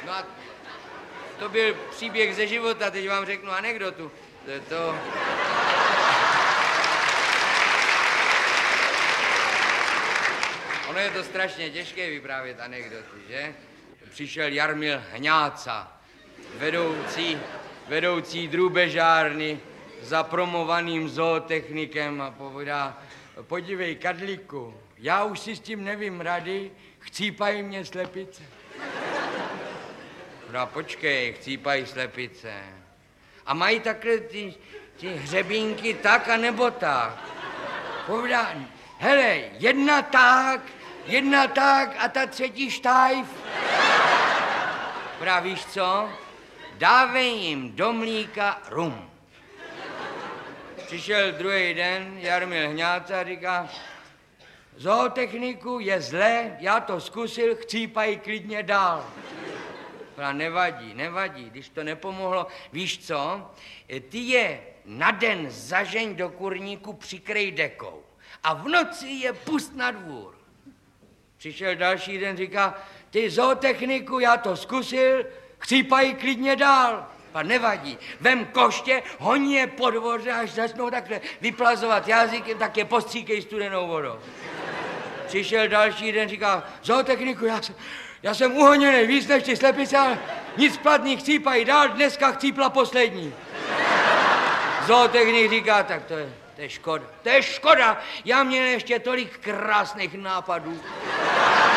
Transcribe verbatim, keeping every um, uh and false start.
No a to byl příběh ze života, teď vám řeknu anekdotu. To, to... Ono je to strašně těžké vyprávět anekdoty, že? Přišel Jarmil Hňáca, vedoucí, vedoucí drůbežárny, za promovaným zootechnikem a povídá, podívej, Kadlíku, já už si s tím nevím rady, chcípají mě slepice. No počkej, chcípají slepice. A mají takhle ty, ty hřebínky tak, anebo tak. Povídá, hele, jedna tak, jedna tak a ta třetí štajf. Právě víš co? Dávej jim do mlíka rum. Přišel druhý den, Jarmil Hňáca a říká, zootechniku je zlé, já to zkusil, chcípají klidně dál. Pra nevadí, nevadí, když to nepomohlo. Víš co, ty je na den zažeň do kurníku, přikrej dekou a v noci je pust na dvůr. Přišel další den, říká, ty zootechniku, já to zkusil, chcípají klidně dál. A nevadí, vem koště, honí je po dvoře, až začnou takhle vyplazovat jazykem, tak je postříkej studenou vodou. Přišel další den, říká, zootechniku, já jsem, já jsem uhoněný víc než ty slepice, ale nic platný, chcípají dál, dneska chcípla poslední. Zootechnik říká, tak to je, to je škoda, to je škoda, já měl ještě tolik krásných nápadů.